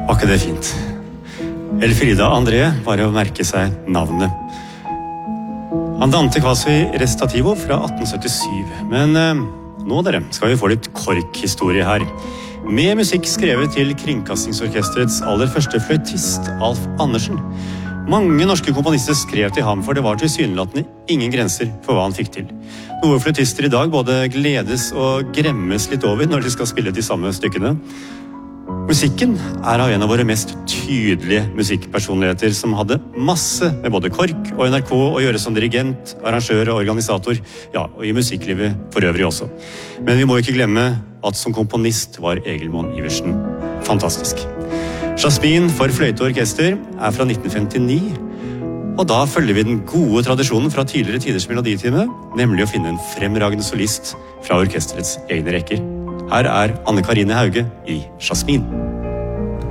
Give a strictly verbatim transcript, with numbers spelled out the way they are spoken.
Var ikke det fint? Elfrida André, bare å merke seg navnet. Andante quasi recitativo fra atten syttisju. Men eh, nå dere, skal vi få litt korkhistorie her. Med musikk skrevet til Kringkastingsorkesterets aller første fløytist, Alf Andersen. Mange norske komponister skrev til ham, for det var tilsynelatende ingen grenser for hva han fikk til. Noe fløytister i dag både gledes og gremmes litt over når de skal spille de samme stykkene. Musikken er av en av våre mest tydelige musikkpersonligheter som hadde masse med både KORK og N R K å gjøre som dirigent, arrangør og organisator, ja, og i musikklivet for øvrig også. Men vi må ikke glemme at som komponist var Egil Monn Iversen fantastisk. Jasmin for fløyte og orkester er fra nitten femtini, og da følger vi den gode tradisjonen fra tidligere tiders meloditime, nemlig å finne en fremragende solist fra orkesterets egne rekker. Her er Anne Karine Hauge i Jasmin.